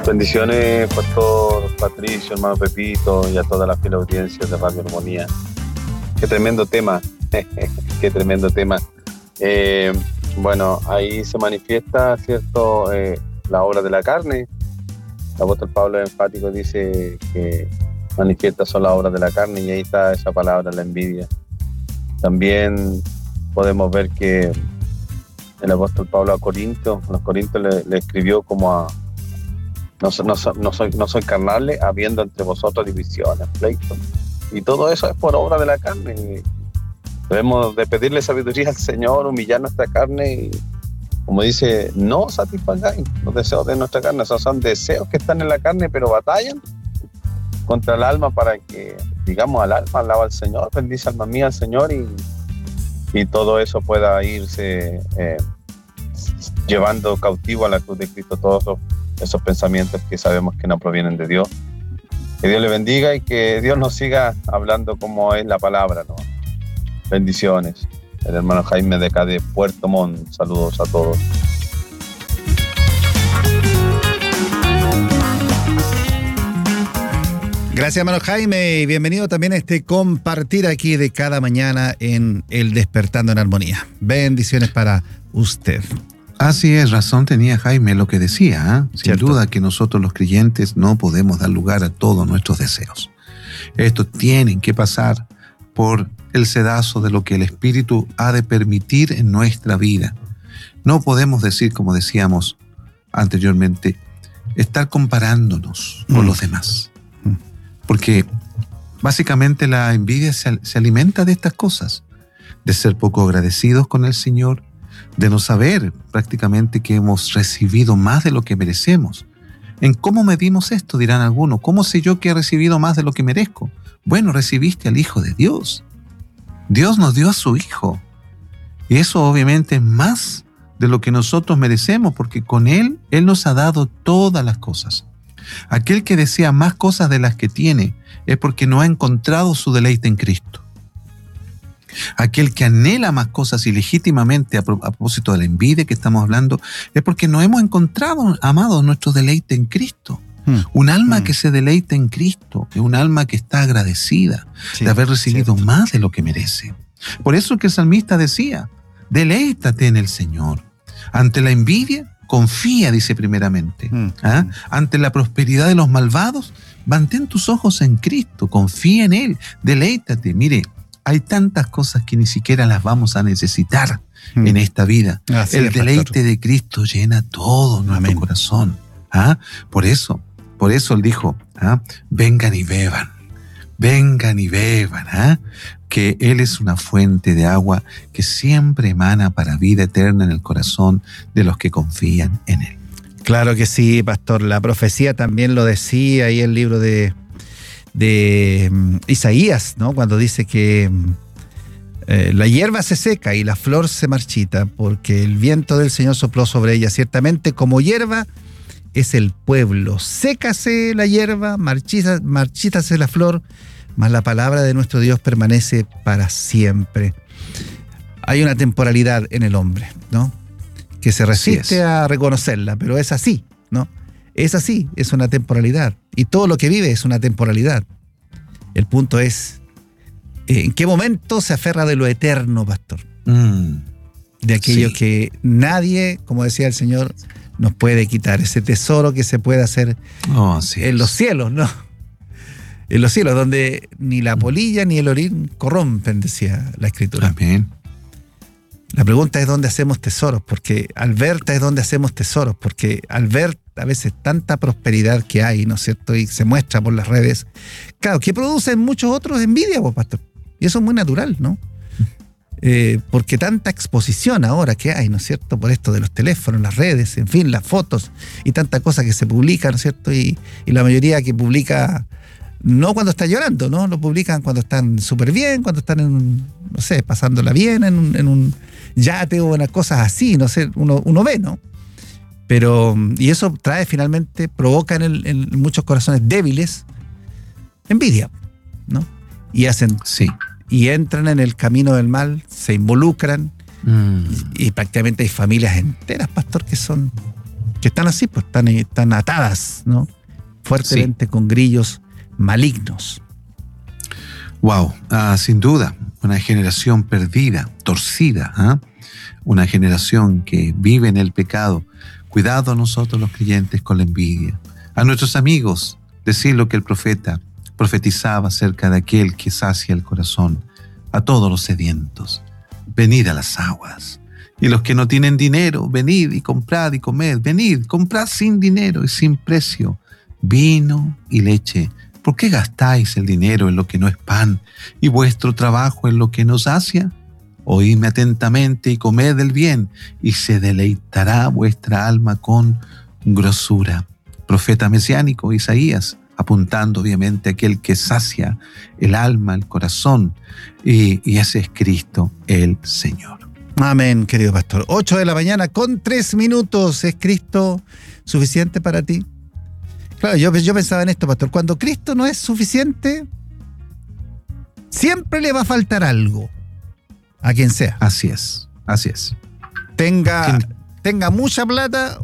Bendiciones, Pastor Patricio, hermano Pepito y a toda la fiel audiencia de Radio Armonía. Qué tremendo tema, qué tremendo tema. Bueno, ahí se manifiesta, ¿cierto?, la obra de la carne. El apóstol Pablo enfático dice que manifiesta son las obras de la carne, y ahí está esa palabra, la envidia. También podemos ver que el apóstol Pablo a los Corintios le escribió como a no soy carnal, habiendo entre vosotros divisiones, pleitos. Y todo eso es por obra de la carne. Y debemos de pedirle sabiduría al Señor, humillar nuestra carne y, como dice, no satisfagáis los deseos de nuestra carne. Esos son deseos que están en la carne, pero batallan contra el alma para que, digamos, al alma, alaba al Señor, bendice alma mía al Señor, y todo eso pueda irse llevando cautivo a la cruz de Cristo todos esos pensamientos que sabemos que no provienen de Dios. Que Dios le bendiga y que Dios nos siga hablando como es la palabra, ¿no? Bendiciones. El hermano Jaime de acá de Puerto Montt. Saludos a todos. Gracias, hermano Jaime, y bienvenido también a este compartir aquí de cada mañana en el Despertando en Armonía. Bendiciones para usted. Así es, razón tenía Jaime lo que decía, ¿eh? Sin duda que nosotros los creyentes no podemos dar lugar a todos nuestros deseos. Estos tienen que pasar por el sedazo de lo que el Espíritu ha de permitir en nuestra vida. No podemos decir, como decíamos anteriormente, estar comparándonos con los demás. Porque básicamente la envidia se alimenta de estas cosas, de ser poco agradecidos con el Señor, de no saber prácticamente que hemos recibido más de lo que merecemos. ¿En cómo medimos esto?, dirán algunos. ¿Cómo sé yo que he recibido más de lo que merezco? Bueno, recibiste al Hijo de Dios. Dios nos dio a su Hijo. Y eso obviamente es más de lo que nosotros merecemos, porque con Él nos ha dado todas las cosas. Aquel que desea más cosas de las que tiene es porque no ha encontrado su deleite en Cristo. Aquel que anhela más cosas ilegítimamente, a propósito de la envidia que estamos hablando, es porque no hemos encontrado, amados, nuestro deleite en Cristo. Un alma que se deleita en Cristo es un alma que está agradecida de haber recibido más de lo que merece. Por eso que el salmista decía, deleítate en el Señor. Ante la envidia, confía, dice primeramente. Ante la prosperidad de los malvados, mantén tus ojos en Cristo, confía en Él, deleítate. Mire, hay tantas cosas que ni siquiera las vamos a necesitar en esta vida. Así el deleite de Cristo llena todo nuestro corazón. Por eso Él dijo, vengan y beban, que Él es una fuente de agua que siempre emana para vida eterna en el corazón de los que confían en Él. Claro que sí, pastor. La profecía también lo decía ahí el libro de Isaías, ¿no? Cuando dice que la hierba se seca y la flor se marchita porque el viento del Señor sopló sobre ella. Ciertamente como hierba es el pueblo. Sécase la hierba, marchítase la flor, mas la palabra de nuestro Dios permanece para siempre. Hay una temporalidad en el hombre, ¿no?, que se resiste a reconocerla, pero es así, ¿no? Es así, es una temporalidad. Y todo lo que vive es una temporalidad. El punto es, ¿en qué momento se aferra de lo eterno, pastor? De aquello que nadie, como decía el Señor, nos puede quitar. Ese tesoro que se puede hacer en los cielos, ¿no? En los cielos, donde ni la polilla ni el orín corrompen, decía la Escritura. Amén. La pregunta es dónde hacemos tesoros, porque al ver es donde hacemos tesoros, porque al ver a veces tanta prosperidad que hay, ¿no es cierto?, y se muestra por las redes, claro, que producen muchos otros envidia, pues, pastor, y eso es muy natural, ¿no? Porque tanta exposición ahora que hay, ¿no es cierto?, por esto de los teléfonos, las redes, en fin, las fotos y tanta cosa que se publica, ¿no es cierto?, y la mayoría que publica no cuando está llorando, ¿no? Lo publican cuando están súper bien, cuando están no sé, pasándola bien en un yate o en cosas así, no sé, uno ve, ¿no? Pero, y eso provoca en muchos corazones débiles envidia, ¿no? Y y entran en el camino del mal, se involucran, y prácticamente hay familias enteras, pastor, que son que están así, pues están atadas, ¿no? Fuertemente con grillos malignos. Wow, sin duda, una generación perdida, torcida, una generación que vive en el pecado. Cuidado a nosotros los creyentes con la envidia. A nuestros amigos, decir lo que el profeta profetizaba acerca de aquel que sacia el corazón. A todos los sedientos, venid a las aguas. Y los que no tienen dinero, venid y comprad y comed. Venid, comprad sin dinero y sin precio vino y leche. ¿Por qué gastáis el dinero en lo que no es pan y vuestro trabajo en lo que no sacia? Oídme atentamente y comed el bien, y se deleitará vuestra alma con grosura. Profeta mesiánico Isaías, apuntando obviamente a aquel que sacia el alma, el corazón, y ese es Cristo el Señor. Amén, querido pastor. 8 de la mañana con 3 minutos. ¿Es Cristo suficiente para ti? Claro, yo pensaba en esto, pastor. Cuando Cristo no es suficiente, siempre le va a faltar algo a quien sea. Así es, así es. Tenga mucha plata